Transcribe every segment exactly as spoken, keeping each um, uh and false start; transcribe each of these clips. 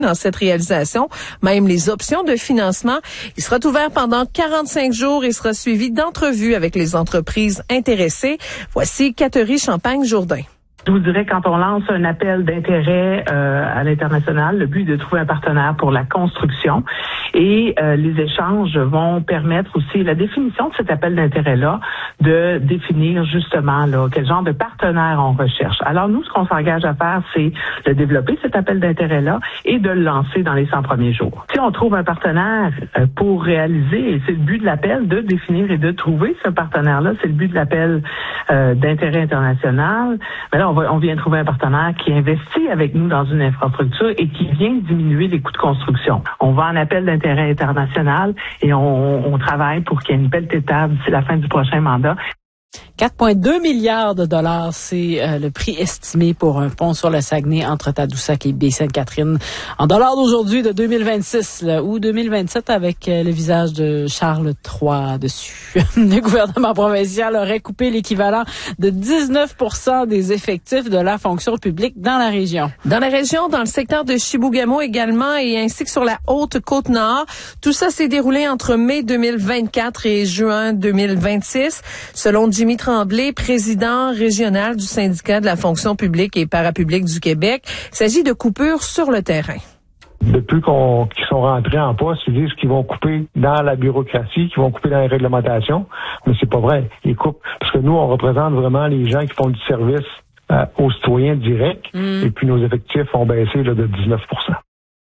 dans cette réalisation, même les options de financement. Il sera ouvert pendant quarante-cinq jours et sera suivi d'entrevues avec les entreprises intéressées. Voici Catherine Champagne-Jourdain. Je vous dirais, quand on lance un appel d'intérêt euh, à l'international, le but est de trouver un partenaire pour la construction et euh, les échanges vont permettre aussi la définition de cet appel d'intérêt-là, de définir justement là quel genre de partenaire on recherche. Alors nous, ce qu'on s'engage à faire, c'est de développer cet appel d'intérêt-là et de le lancer dans les cent premiers jours. Si on trouve un partenaire euh, pour réaliser, et c'est le but de l'appel, de définir et de trouver ce partenaire-là, c'est le but de l'appel euh, d'intérêt international, mais là, On, va, on vient trouver un partenaire qui investit avec nous dans une infrastructure et qui vient diminuer les coûts de construction. On va en appel d'intérêt international et on, on travaille pour qu'il y ait une belle étape d'ici la fin du prochain mandat. quatre virgule deux milliards de dollars, c'est euh, le prix estimé pour un pont sur le Saguenay entre Tadoussac et Baie-Sainte-Catherine. En dollars d'aujourd'hui, de deux mille vingt-six là, ou deux mille vingt-sept, avec euh, le visage de Charles trois dessus. Le gouvernement provincial aurait coupé l'équivalent de dix-neuf pour cent des effectifs de la fonction publique dans la région. Dans la région, dans le secteur de Chibougamau également, et ainsi que sur la Haute-Côte-Nord. Tout ça s'est déroulé entre mai deux mille vingt-quatre et juin deux mille vingt-six. Selon Jimmy Tremblay, président régional du syndicat de la fonction publique et parapublique du Québec, il s'agit de coupures sur le terrain. Depuis qu'on, qu'ils sont rentrés en poste, ils disent qu'ils vont couper dans la bureaucratie, qu'ils vont couper dans les réglementations, mais c'est pas vrai. Ils coupent parce que nous, on représente vraiment les gens qui font du service euh, aux citoyens directs, mmh. et puis nos effectifs ont baissé là, de dix-neuf pour cent.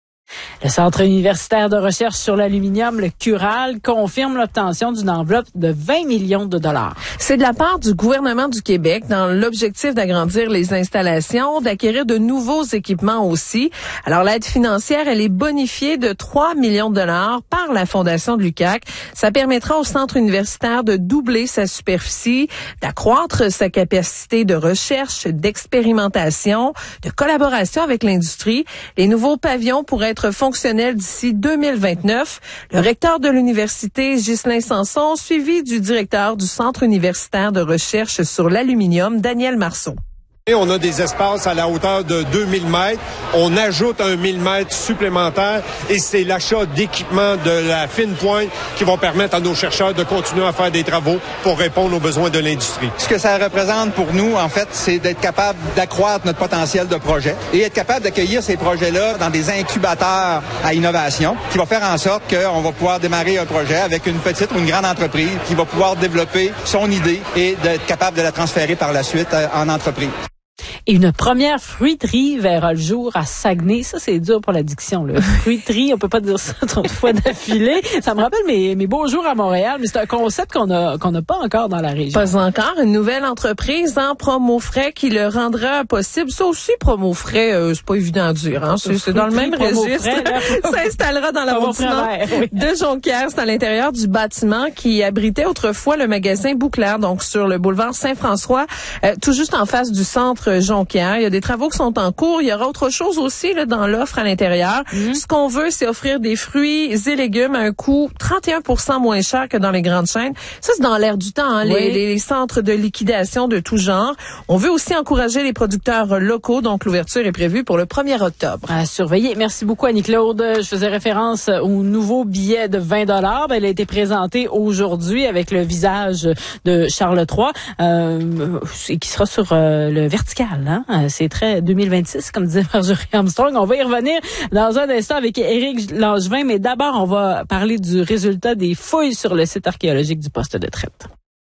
Le Centre universitaire de recherche sur l'aluminium, le Cural, confirme l'obtention d'une enveloppe de vingt millions de dollars. C'est de la part du gouvernement du Québec dans l'objectif d'agrandir les installations, d'acquérir de nouveaux équipements aussi. Alors, l'aide financière, elle est bonifiée de trois millions de dollars par la Fondation de l'U Q A C. Ça permettra au Centre universitaire de doubler sa superficie, d'accroître sa capacité de recherche, d'expérimentation, de collaboration avec l'industrie. Les nouveaux pavillons pourraient être fonctionnel d'ici deux mille vingt-neuf. Le recteur de l'université, Ghislain Sanson, suivi du directeur du Centre universitaire de recherche sur l'aluminium, Daniel Marceau. Et on a des espaces à la hauteur de deux mille mètres. On ajoute un mille mètres supplémentaire et c'est l'achat d'équipements de la fine pointe qui vont permettre à nos chercheurs de continuer à faire des travaux pour répondre aux besoins de l'industrie. Ce que ça représente pour nous, en fait, c'est d'être capable d'accroître notre potentiel de projet et être capable d'accueillir ces projets-là dans des incubateurs à innovation qui va faire en sorte qu'on va pouvoir démarrer un projet avec une petite ou une grande entreprise qui va pouvoir développer son idée et d'être capable de la transférer par la suite en entreprise. Et une première fruiterie verra le jour à Saguenay. Ça, c'est dur pour l'addiction, là. Fruiterie, on peut pas dire ça trop de fois d'affilée. Ça me rappelle mes, mes beaux jours à Montréal, mais c'est un concept qu'on a, qu'on n'a pas encore dans la région. Pas encore. Une nouvelle entreprise en Promofrais qui le rendra possible. Ça aussi, Promofrais, euh, c'est pas évident à dire, hein. C'est, c'est dans le même registre. Ça installera dans l'arrondissement oui. de Jonquière. C'est à l'intérieur du bâtiment qui abritait autrefois le magasin Bouclair, donc sur le boulevard Saint-François, euh, tout juste en face du centre Jonquière. Il y a des travaux qui sont en cours. Il y aura autre chose aussi là, dans l'offre à l'intérieur. Mmh. Ce qu'on veut, c'est offrir des fruits et légumes à un coût trente et un pour cent moins cher que dans les grandes chaînes. Ça, c'est dans l'air du temps, hein, oui. les, les centres de liquidation de tout genre. On veut aussi encourager les producteurs locaux, donc l'ouverture est prévue pour le premier octobre. À surveiller. Merci beaucoup, Annie-Claude. Je faisais référence au nouveau billet de vingt dollars. Ben, il a été présenté aujourd'hui avec le visage de Charles trois, euh, et qui sera sur euh, le vertical. Hein? C'est très deux mille vingt-six, comme disait Marjorie Armstrong. On va y revenir dans un instant avec Éric Langevin, mais d'abord, on va parler du résultat des fouilles sur le site archéologique du poste de traite.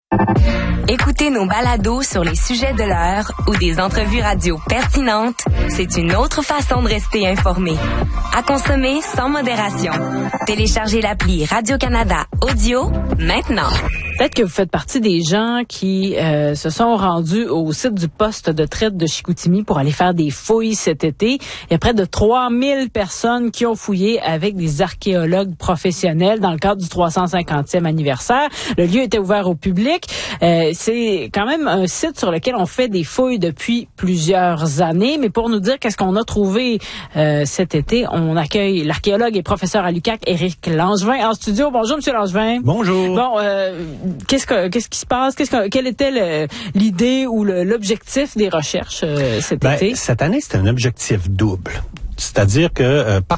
Écoutez nos balados sur les sujets de l'heure ou des entrevues radio pertinentes, c'est une autre façon de rester informé. À consommer sans modération. Téléchargez l'appli Radio-Canada Audio maintenant. Peut-être que vous faites partie des gens qui euh, se sont rendus au site du poste de traite de Chicoutimi pour aller faire des fouilles cet été. Il y a près de trois mille personnes qui ont fouillé avec des archéologues professionnels dans le cadre du trois cent cinquantième anniversaire. Le lieu était ouvert au public. Euh, c'est quand même un site sur lequel on fait des fouilles depuis plusieurs années. Mais pour nous dire qu'est-ce qu'on a trouvé euh, cet été, on accueille l'archéologue et professeur à l'U Q A C, Éric Langevin, en studio. Bonjour, Monsieur Langevin. Bonjour. Bon, euh, qu'est-ce que qu'est-ce qui se passe? Qu'est-ce que quelle était le, l'idée ou le, l'objectif des recherches euh, cet ben, été? Cette année, c'est un objectif double. C'est-à-dire que euh,